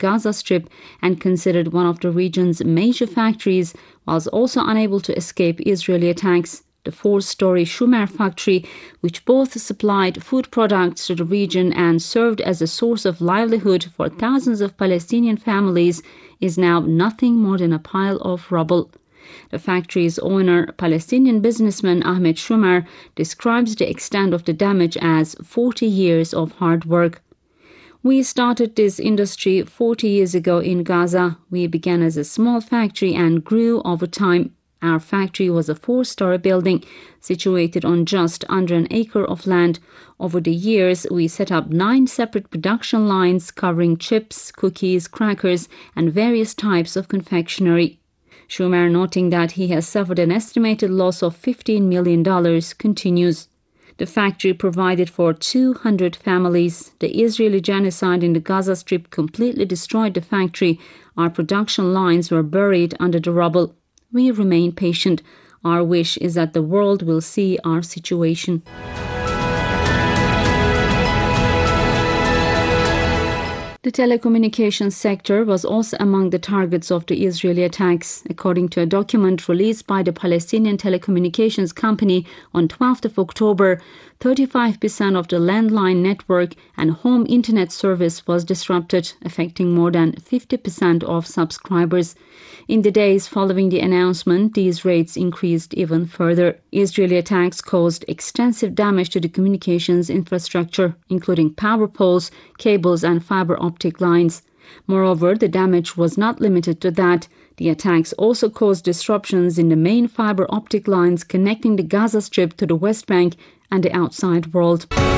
Gaza Strip and considered one of the region's major factories, was also unable to escape Israeli attacks. The 4-story Shumer factory, which both supplied food products to the region and served as a source of livelihood for thousands of Palestinian families, is now nothing more than a pile of rubble. The factory's owner, Palestinian businessman Ahmed Shumer, describes the extent of the damage as 40 years of hard work. We started this industry 40 years ago in Gaza. We began as a small factory and grew over time. Our factory was a 4-story building situated on just under an acre of land. Over the years, we set up 9 separate production lines covering chips, cookies, crackers, and various types of confectionery. Shumer, noting that he has suffered an estimated loss of $15 million, continues. The factory provided for 200 families. The Israeli genocide in the Gaza Strip completely destroyed the factory. Our production lines were buried under the rubble. We remain patient. Our wish is that the world will see our situation. The telecommunications sector was also among the targets of the Israeli attacks. According to a document released by the Palestinian telecommunications company on 12th of October, 35% of the landline network and home internet service was disrupted, affecting more than 50% of subscribers. In the days following the announcement, these rates increased even further. Israeli attacks caused extensive damage to the communications infrastructure, including power poles, cables, and fiber optic lines. Moreover, the damage was not limited to that. The attacks also caused disruptions in the main fiber optic lines connecting the Gaza Strip to the West Bank and the outside world.